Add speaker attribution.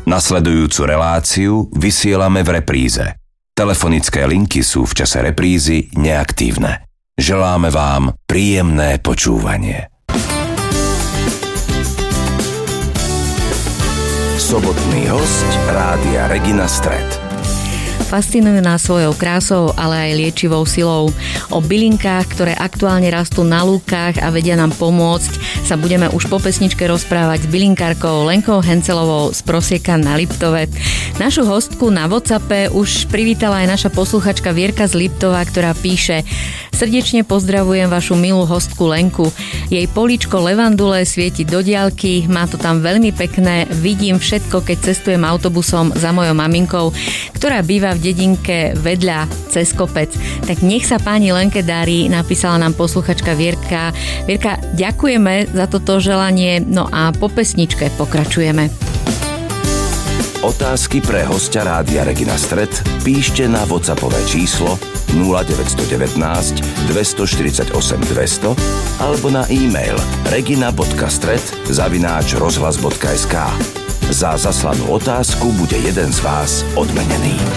Speaker 1: Nasledujúcu reláciu vysielame v repríze. Telefonické linky sú v čase reprízy neaktívne. Želáme vám príjemné počúvanie. Sobotný hosť Rádia Regina Stret.
Speaker 2: Fascinujú nás svojou krásou, ale aj liečivou silou. O bylinkách, ktoré aktuálne rastú na lúkach a vedia nám pomôcť, sa budeme už po pesničke rozprávať s bylinkárkou Lenkou Hencelovou z Prosieka na Liptove. Našu hostku na WhatsAppe už privítala aj naša posluchačka Vierka z Liptova, ktorá píše: Srdečne pozdravujem vašu milú hostku Lenku. Jej políčko levandule svieti do diaľky, má to tam veľmi pekné, vidím všetko, keď cestujem autobusom za mojou maminkou, ktorá býva v dedinke vedľa cez kopec. Tak nech sa pani Lenke darí, napísala nám posluchačka Vierka. Vierka, ďakujeme za toto želanie, no a po pesničke pokračujeme.
Speaker 1: Otázky pre hostia Rádia Regina Stret píšte na WhatsAppové číslo 0919 248 200 alebo na e-mail regina.stret@rozhlas.sk. Za zaslanú otázku bude jeden z vás odmenený.